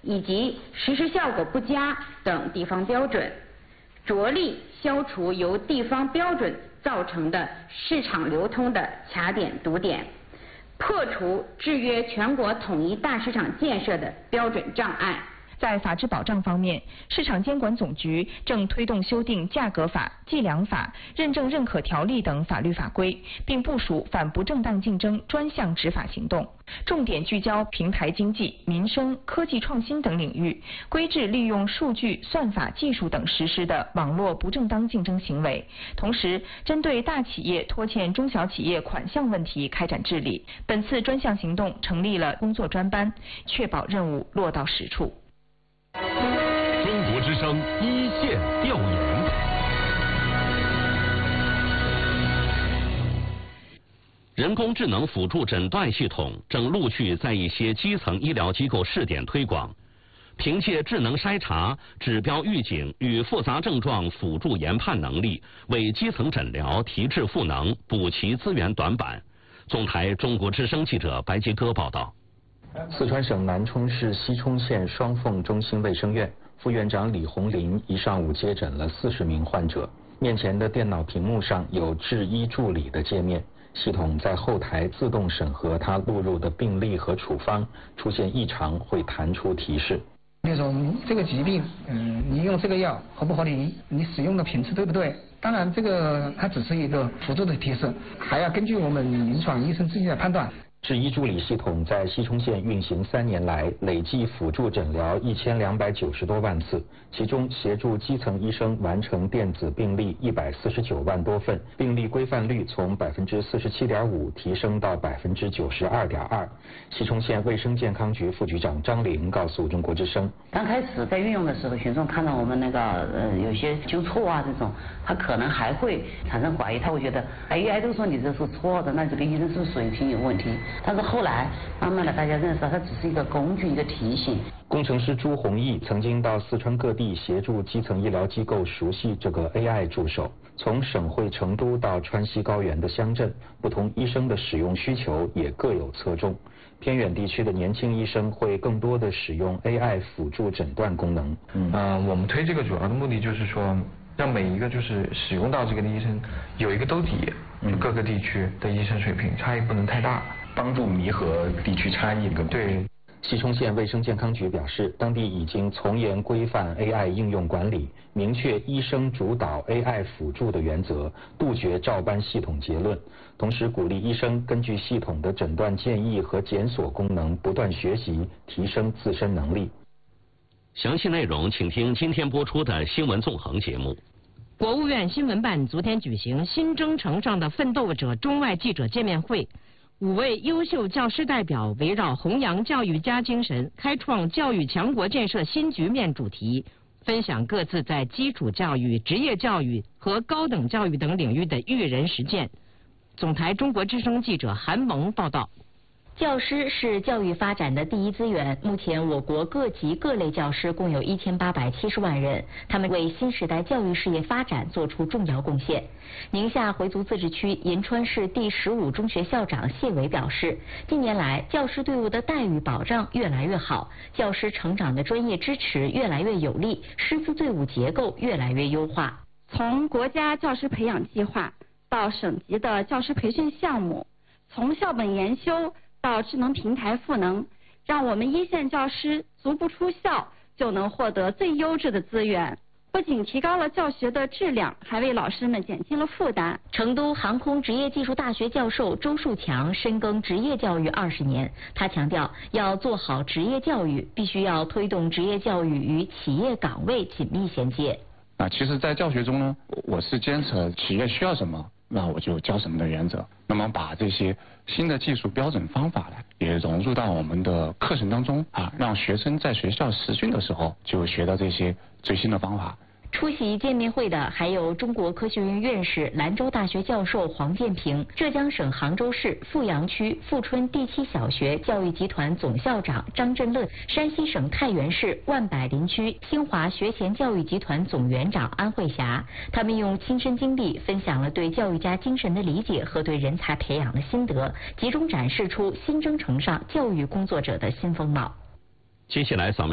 以及实施效果不佳等地方标准，着力消除由地方标准造成的市场流通的卡点堵点，破除制约全国统一大市场建设的标准障碍。 在法治保障方面，市场监管总局正推动修订价格法、计量法、认证认可条例等法律法规，并部署反不正当竞争专项执法行动，重点聚焦平台经济、民生、科技创新等领域，规制利用数据、算法技术等实施的网络不正当竞争行为。同时，针对大企业拖欠中小企业款项问题开展治理。本次专项行动成立了工作专班，确保任务落到实处。 中国之声一线调研。人工智能辅助诊断系统正陆续在一些基层医疗机构试点推广，凭借智能筛查、指标预警与复杂症状辅助研判能力，为基层诊疗提质赋能，补齐资源短板。总台中国之声记者白杰哥报道。 四川省南充市西充县双凤中心卫生院副院长李红林一上午接诊了40名患者，面前的电脑屏幕上有智医助理的界面，系统在后台自动审核他录入的病历和处方，出现异常会弹出提示。 那种这个疾病，你用这个药合不合理？你使用的频次对不对？当然，这个它只是一个辅助的提示，还要根据我们临床医生自己的判断。 智医助理系统在西充县运行3年来，累计辅助诊疗1290多万次，其中协助基层医生完成电子病历149万多份，病历规范率从47.5%提升到92.2%。西充县卫生健康局副局长张玲告诉中国之声， 刚开始在运用的时候，群众看到我们那个有些纠错啊这种，他可能还会产生怀疑，他会觉得AI都说你这是错的，那这个医生是不是水平有问题？但是后来慢慢的大家认识到它只是一个工具，一个提醒。 工程师朱宏毅曾经到四川各地协助基层医疗机构熟悉这个 AI 助手，从省会成都到川西高原的乡镇，不同医生的使用需求也各有侧重。偏远地区的年轻医生会更多的使用 AI 辅助诊断功能。 我们推这个主要的目的就是说，让每一个就是使用到这个的医生有一个兜底，就各个地区的医生水平差异不能太大。 帮助弥合地区差异。 对， 西充县卫生健康局表示，当地已经从严规范 AI 应用管理，明确医生主导 AI 辅助的原则，杜绝照搬系统结论。同时鼓励医生根据系统的诊断建议和检索功能不断学习，提升自身能力。 详细内容请听今天播出的新闻纵横节目。 国务院新闻办昨天举行新征程上的奋斗者中外记者见面会，5位优秀教师代表围绕弘扬教育家精神，开创教育强国建设新局面主题，分享各自在基础教育、职业教育和高等教育等领域的育人实践。总台中国之声记者韩萌报道。 教师是教育发展的第一资源。目前，我国各级各类教师共有1870万人，他们为新时代教育事业发展做出重要贡献。宁夏回族自治区银川市第15中学校长谢伟表示，近年来教师队伍的待遇保障越来越好，教师成长的专业支持越来越有力，师资队伍结构越来越优化。 从国家教师培养计划到省级的教师培训项目，从校本研修到智能平台赋能，让我们一线教师足不出校就能获得最优质的资源，不仅提高了教学的质量，还为老师们减轻了负担。 成都航空职业技术大学教授周树强深耕职业教育20年，他强调，要做好职业教育，必须要推动职业教育与企业岗位紧密衔接。 其实在教学中呢，我是坚持企业需要什么，那我就教什么的原则。那么把这些新的技术标准方法呢，也融入到我们的课程当中让学生在学校实训的时候就学到这些最新的方法。 出席见面会的还有中国科学院院士、兰州大学教授黄建平、浙江省杭州市富阳区富春第7小学教育集团总校长张振乐、山西省太原市万柏林区新华学前教育集团总园长安慧霞。他们用亲身经历分享了对教育家精神的理解和对人才培养的心得，集中展示出新征程上教育工作者的新风貌。 接下来扫描